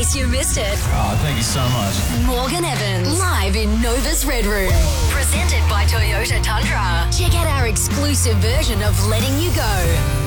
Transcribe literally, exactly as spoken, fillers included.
case you missed it. Oh, thank you so much. Morgan Evans, live in Nova's Red Room. Presented by Toyota Tundra. Check out our exclusive version of Letting You Go.